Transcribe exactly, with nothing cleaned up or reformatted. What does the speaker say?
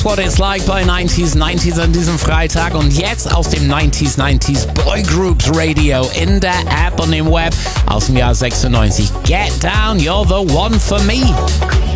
What It's Like bei neunzig neunzig an diesem Freitag und jetzt aus dem neunzig neunzig Boy Groups Radio in der App und im Web aus dem Jahr sechsundneunzig. Get Down, You're the One for Me.